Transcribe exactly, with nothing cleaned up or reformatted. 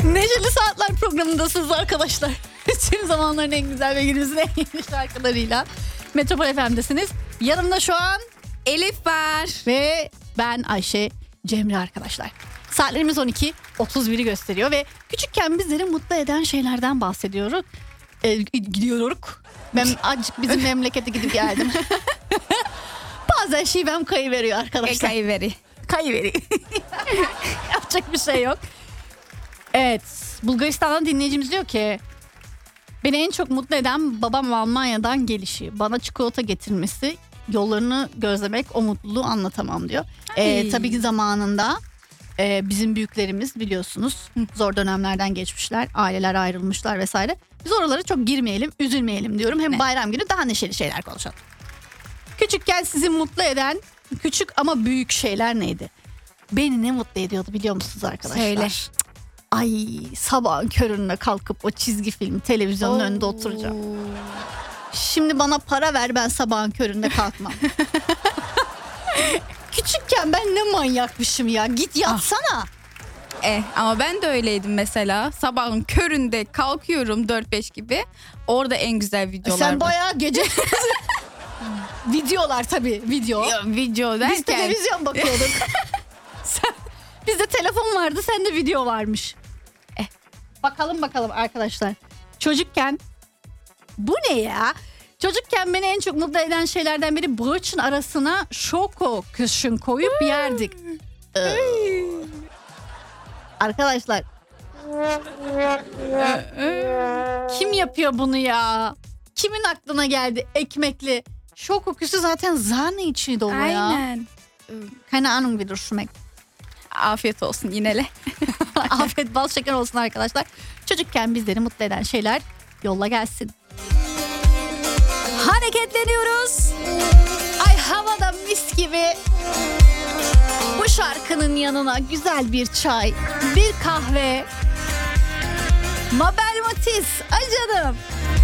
Neşeli Saatler programındasınız arkadaşlar. Tüm zamanların en güzel ve günümüzün en yeni şarkılarıyla Metropol F M'desiniz. Yanımda şu an Elif var. ve ben Ayşe Cemre arkadaşlar. Saatlerimiz on iki otuz biri gösteriyor ve küçükken bizleri mutlu eden şeylerden bahsediyoruz. Ee, gidiyoruz. Ben azıcık bizim memlekete gidip geldim. Bazen şivem kayıveriyor arkadaşlar. Kayıveri. Kayıveri. Yapacak bir şey yok. Evet, Bulgaristan'dan dinleyicimiz diyor ki beni en çok mutlu eden babam Almanya'dan gelişi, bana çikolata getirmesi, yollarını gözlemek, o mutluluğu anlatamam diyor. Ee, tabii ki zamanında e, bizim büyüklerimiz biliyorsunuz zor dönemlerden geçmişler, aileler ayrılmışlar vesaire. Biz oralara çok girmeyelim, üzülmeyelim diyorum. Hem Evet. bayram günü daha neşeli şeyler konuşalım. Küçükken sizi mutlu eden küçük ama büyük şeyler neydi? Beni ne mutlu ediyordu biliyor musunuz arkadaşlar? Söyle. Ay, sabahın köründe kalkıp o çizgi film televizyonun Oo. önünde oturacağım. Şimdi bana para ver, ben sabahın köründe kalkmam. Küçükken ben ne manyakmışım ya. Git yatsana. E, ama ben de öyleydim mesela. Sabahın köründe kalkıyorum dört beş gibi. Orada en güzel videolar Sen var. bayağı gece... Videolar tabii, video. Ya, video derken. Biz televizyon bakıyorduk. Sen, bizde telefon vardı, sende video varmış. Eh, bakalım bakalım arkadaşlar. Çocukken bu ne ya? Çocukken beni en çok mutlu eden şeylerden biri bıçın arasına şoko kışın koyup yerdik. Ee, arkadaşlar. Kim yapıyor bunu ya? Kimin aklına geldi ekmekli? Şok kokusu zaten zane içi dolu ya. Aynen. Keine Ahnung wie du schmeckt. Afiyet olsun yinele. Afiyet bal şeker olsun arkadaşlar. Çocukken bizleri mutlu eden şeyler yolla gelsin. Hareketleniyoruz. Ay havada mis gibi. Bu şarkının yanına güzel bir çay, bir kahve. Mabel Matiz, ay canım.